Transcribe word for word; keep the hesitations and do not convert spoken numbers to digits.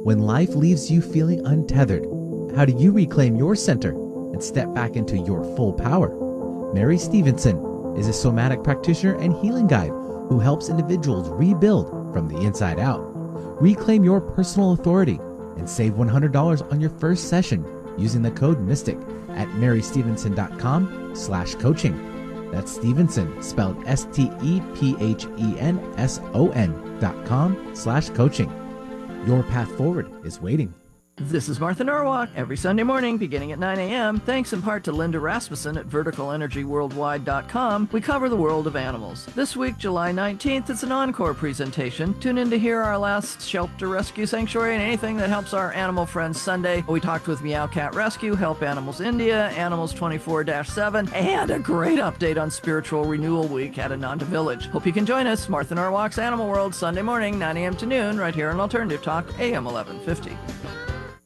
When life leaves you feeling untethered, how do you reclaim your center and step back into your full power? Mary Stevenson is a somatic practitioner and healing guide who helps individuals rebuild from the inside out. Reclaim your personal authority and save one hundred dollars on your first session using the code MYSTIC at marystevenson.com slash coaching. That's Stevenson, spelled S T E P H E N S O N dot com slash coaching. Your path forward is waiting. This is Martha Norwalk, every Sunday morning beginning at nine a.m. Thanks in part to Linda Rasmussen at vertical energy worldwide dot com, we cover the world of animals. This week, July nineteenth, it's an encore presentation. Tune in to hear our last shelter rescue sanctuary and anything that helps our animal friends Sunday. We talked with Meow Cat Rescue, Help Animals India, Animals twenty-four dash seven, and a great update on Spiritual Renewal Week at Ananda Village. Hope you can join us, Martha Norwalk's Animal World, Sunday morning, nine a.m. to noon, right here on Alternative Talk, A M eleven fifty.